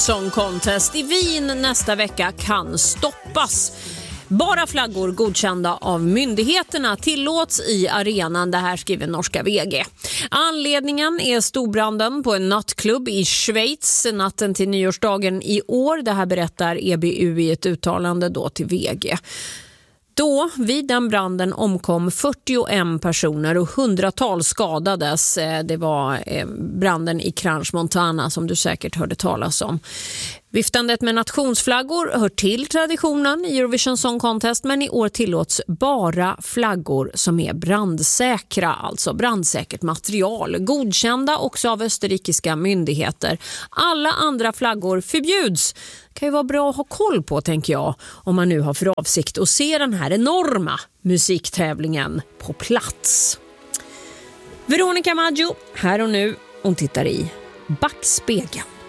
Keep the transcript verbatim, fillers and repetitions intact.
Song Contest i Wien nästa vecka kan stoppas. Bara flaggor godkända av myndigheterna tillåts i arenan, det här skriver norska V G. Anledningen är storbranden på en nattklubb i Schweiz natten till nyårsdagen i år. Det här berättar E B U i ett uttalande då till V G. Då, vid den branden, omkom fyrtioen personer och hundratals skadades. Det var branden i Crans Montana som du säkert hörde talas om. Viftandet med nationsflaggor hör till traditionen i Eurovision Song Contest, men i år tillåts bara flaggor som är brandsäkra, alltså brandsäkert material, godkända också av österrikiska myndigheter. Alla andra flaggor förbjuds. Det kan ju vara bra att ha koll på, tänker jag, om man nu har för avsikt att se den här enorma musiktävlingen på plats. Veronica Maggio, här och nu, hon tittar i backspegeln.